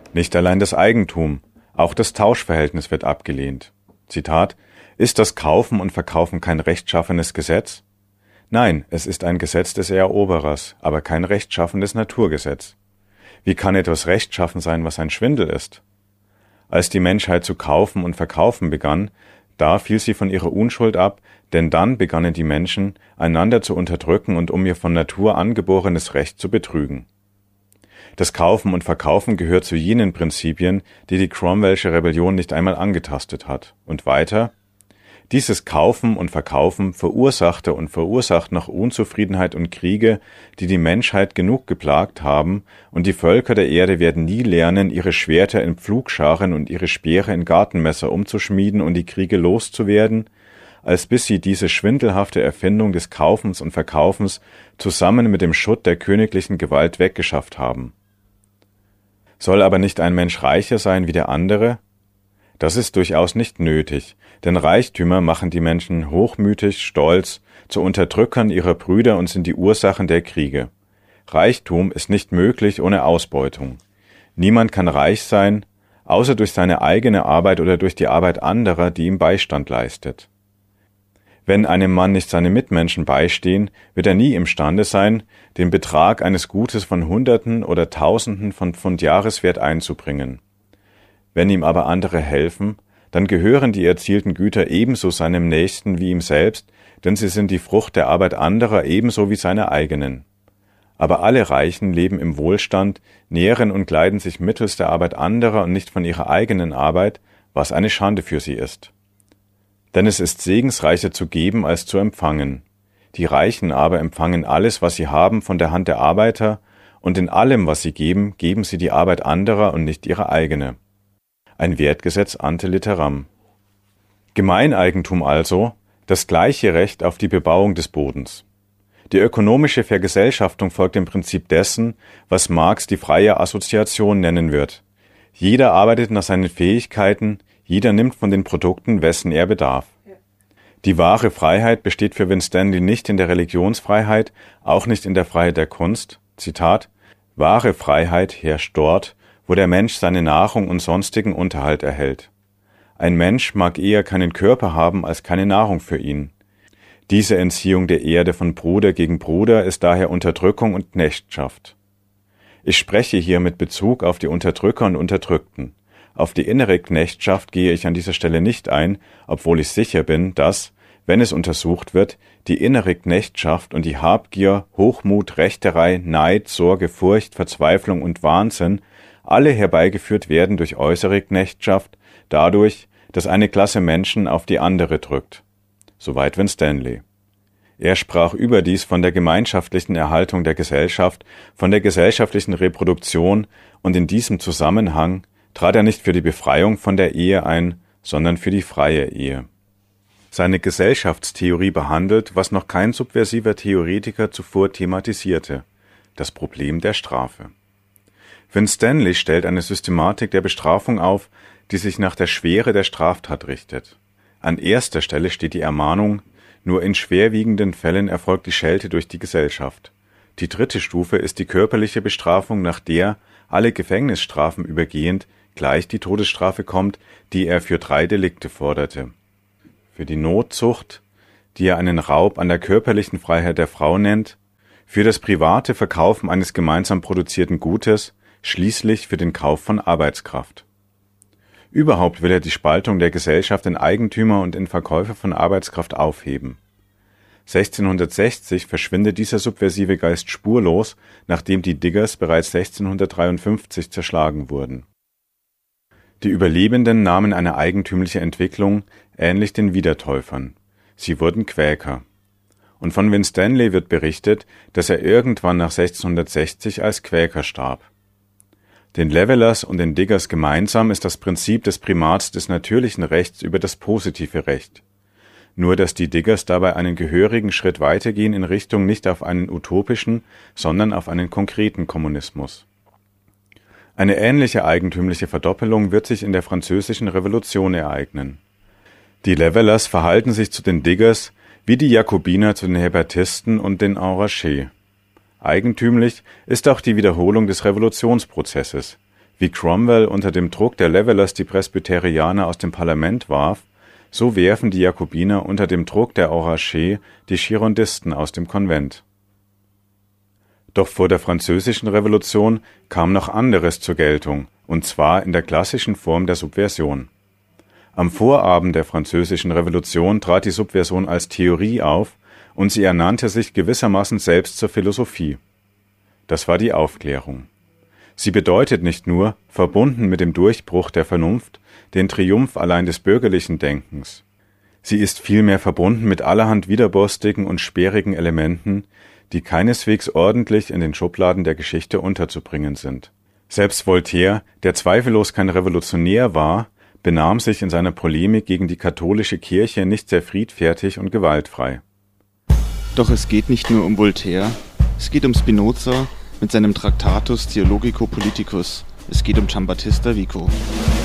Nicht allein das Eigentum, auch das Tauschverhältnis wird abgelehnt. Zitat: Ist das Kaufen und Verkaufen kein rechtschaffenes Gesetz? Nein, es ist ein Gesetz des Eroberers, aber kein rechtschaffenes Naturgesetz. Wie kann etwas rechtschaffen sein, was ein Schwindel ist? Als die Menschheit zu kaufen und verkaufen begann, da fiel sie von ihrer Unschuld ab, denn dann begannen die Menschen, einander zu unterdrücken und um ihr von Natur angeborenes Recht zu betrügen. Das Kaufen und Verkaufen gehört zu jenen Prinzipien, die die Cromwellsche Rebellion nicht einmal angetastet hat. Und weiter: Dieses Kaufen und Verkaufen verursachte und verursacht noch Unzufriedenheit und Kriege, die die Menschheit genug geplagt haben, und die Völker der Erde werden nie lernen, ihre Schwerter in Pflugscharen und ihre Speere in Gartenmesser umzuschmieden und die Kriege loszuwerden, als bis sie diese schwindelhafte Erfindung des Kaufens und Verkaufens zusammen mit dem Schutt der königlichen Gewalt weggeschafft haben. Soll aber nicht ein Mensch reicher sein wie der andere? Das ist durchaus nicht nötig, denn Reichtümer machen die Menschen hochmütig, stolz, zu Unterdrückern ihrer Brüder und sind die Ursachen der Kriege. Reichtum ist nicht möglich ohne Ausbeutung. Niemand kann reich sein, außer durch seine eigene Arbeit oder durch die Arbeit anderer, die ihm Beistand leistet. Wenn einem Mann nicht seine Mitmenschen beistehen, wird er nie imstande sein, den Betrag eines Gutes von Hunderten oder Tausenden von Pfund Jahreswert einzubringen. Wenn ihm aber andere helfen, dann gehören die erzielten Güter ebenso seinem Nächsten wie ihm selbst, denn sie sind die Frucht der Arbeit anderer ebenso wie seine eigenen. Aber alle Reichen leben im Wohlstand, nähren und kleiden sich mittels der Arbeit anderer und nicht von ihrer eigenen Arbeit, was eine Schande für sie ist. Denn es ist segensreicher zu geben als zu empfangen. Die Reichen aber empfangen alles, was sie haben, von der Hand der Arbeiter, und in allem, was sie geben, geben sie die Arbeit anderer und nicht ihre eigene. Ein Wertgesetz ante litteram. Gemeineigentum also, das gleiche Recht auf die Bebauung des Bodens. Die ökonomische Vergesellschaftung folgt dem Prinzip dessen, was Marx die freie Assoziation nennen wird. Jeder arbeitet nach seinen Fähigkeiten, jeder nimmt von den Produkten, wessen er bedarf. Die wahre Freiheit besteht für Winstanley nicht in der Religionsfreiheit, auch nicht in der Freiheit der Kunst. Zitat: Wahre Freiheit herrscht dort, wo der Mensch seine Nahrung und sonstigen Unterhalt erhält. Ein Mensch mag eher keinen Körper haben als keine Nahrung für ihn. Diese Entziehung der Erde von Bruder gegen Bruder ist daher Unterdrückung und Knechtschaft. Ich spreche hier mit Bezug auf die Unterdrücker und Unterdrückten. Auf die innere Knechtschaft gehe ich an dieser Stelle nicht ein, obwohl ich sicher bin, dass, wenn es untersucht wird, die innere Knechtschaft und die Habgier, Hochmut, Rechterei, Neid, Sorge, Furcht, Verzweiflung und Wahnsinn alle herbeigeführt werden durch äußere Knechtschaft, dadurch, dass eine Klasse Menschen auf die andere drückt. Soweit Winstanley. Er sprach überdies von der gemeinschaftlichen Erhaltung der Gesellschaft, von der gesellschaftlichen Reproduktion, und in diesem Zusammenhang trat er nicht für die Befreiung von der Ehe ein, sondern für die freie Ehe. Seine Gesellschaftstheorie behandelt, was noch kein subversiver Theoretiker zuvor thematisierte: das Problem der Strafe. Winstanley stellt eine Systematik der Bestrafung auf, die sich nach der Schwere der Straftat richtet. An erster Stelle steht die Ermahnung: Nur in schwerwiegenden Fällen erfolgt die Schelte durch die Gesellschaft. Die dritte Stufe ist die körperliche Bestrafung, nach der, alle Gefängnisstrafen übergehend, gleich die Todesstrafe kommt, die er für 3 Delikte forderte. Für die Notzucht, die er einen Raub an der körperlichen Freiheit der Frau nennt, für das private Verkaufen eines gemeinsam produzierten Gutes, schließlich für den Kauf von Arbeitskraft. Überhaupt will er die Spaltung der Gesellschaft in Eigentümer und in Verkäufer von Arbeitskraft aufheben. 1660 verschwindet dieser subversive Geist spurlos, nachdem die Diggers bereits 1653 zerschlagen wurden. Die Überlebenden nahmen eine eigentümliche Entwicklung, ähnlich den Wiedertäufern. Sie wurden Quäker. Und von Winstanley wird berichtet, dass er irgendwann nach 1660 als Quäker starb. Den Levelers und den Diggers gemeinsam ist das Prinzip des Primats des natürlichen Rechts über das positive Recht. Nur dass die Diggers dabei einen gehörigen Schritt weitergehen in Richtung nicht auf einen utopischen, sondern auf einen konkreten Kommunismus. Eine ähnliche eigentümliche Verdoppelung wird sich in der Französischen Revolution ereignen. Die Levelers verhalten sich zu den Diggers wie die Jakobiner zu den Hébertisten und den Enragés. Eigentümlich ist auch die Wiederholung des Revolutionsprozesses. Wie Cromwell unter dem Druck der Levellers die Presbyterianer aus dem Parlament warf, so werfen die Jakobiner unter dem Druck der Enragés die Girondisten aus dem Konvent. Doch vor der Französischen Revolution kam noch anderes zur Geltung, und zwar in der klassischen Form der Subversion. Am Vorabend der Französischen Revolution trat die Subversion als Theorie auf und sie ernannte sich gewissermaßen selbst zur Philosophie. Das war die Aufklärung. Sie bedeutet nicht nur, verbunden mit dem Durchbruch der Vernunft, den Triumph allein des bürgerlichen Denkens. Sie ist vielmehr verbunden mit allerhand widerborstigen und sperrigen Elementen, die keineswegs ordentlich in den Schubladen der Geschichte unterzubringen sind. Selbst Voltaire, der zweifellos kein Revolutionär war, benahm sich in seiner Polemik gegen die katholische Kirche nicht sehr friedfertig und gewaltfrei. Doch es geht nicht nur um Voltaire, es geht um Spinoza mit seinem Tractatus Theologico Politicus, es geht um Giambattista Vico.